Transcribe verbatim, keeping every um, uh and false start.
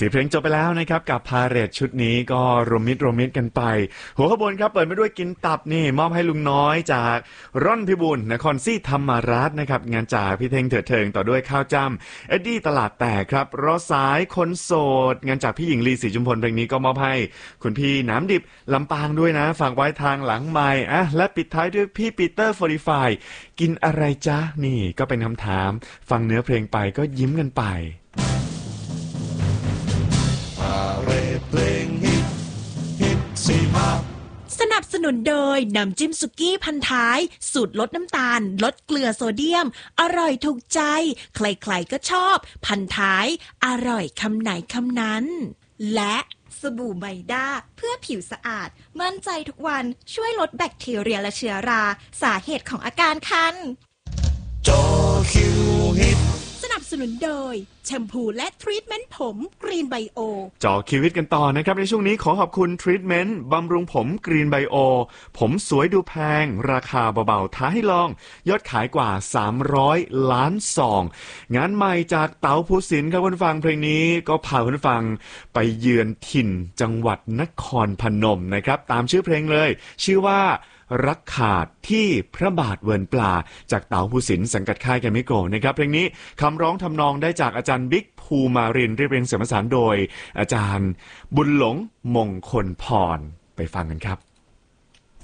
สีเพลงจบไปแล้วนะครับกับพาเหรดชุดนี้ก็รวมมิตรรวมมิตรกันไปหัวขบวนครับเปิดมาด้วยกินตับนี่มอบให้ลุงน้อยจากร่อนพิบูลนครศรีธรรมราชนะครับงานจากพี่เท่งเถิดเทิงต่อด้วยข้าวจ้ำเอ็ดดี้ตลาดแตกครับรอสายคนโสดงานจากพี่หญิงลีศรีจุมพลเพลงนี้ก็มอบให้คุณพี่น้ำดิบลำปางด้วยนะฝากไว้ทางหลังไมค์อ่ะและปิดท้ายด้วยพี่ปีเตอร์ฟอร์ตี้ไฟว์กินอะไรจ๊ะนี่ก็เป็นคำถามฟังเนื้อเพลงไปก็ยิ้มกันไปเพลงฮิตฮิตสีมาสนับสนุนโดยน้ำจิ้มสุกี้พันท้ายสูตรลดน้ำตาลลดเกลือโซเดียมอร่อยถูกใจใครๆก็ชอบพันท้ายอร่อยคำไหนคำนั้นและสบู่ไมด้าเพื่อผิวสะอาดมั่นใจทุกวันช่วยลดแบคทีเรียและเชื้อราสาเหตุของอาการคันจอคิวฮิตสนับสนุนโดยแชมพูและทรีทเมนต์ผมกรีนไบโอจอคิวฮิตกันต่อนะครับในช่วงนี้ขอขอบคุณทรีทเมนต์บำรุงผมกรีนไบโอผมสวยดูแพงราคาเบาๆท้าให้ลองยอดขายกว่าสามร้อยล้านซองงานใหม่จากเต๋าภูสินทร์ครับคุณฟังเพลงนี้ก็พาคุณฟังไปเยือนถิ่นจังหวัดนครพนมนะครับตามชื่อเพลงเลยชื่อว่ารักขาดที่พระบาทเวิร์นปลาจากเต๋าภูสินทร์สังกัดค่ายแกรมมี่โกลด์นะครับเพลงนี้คำร้องทำนองได้จากอาจารย์บิ๊กภูมารินทร์เรียบเรียงเสียงประสานโดยอาจารย์บุญหลงมงคลพรไปฟังกันครับ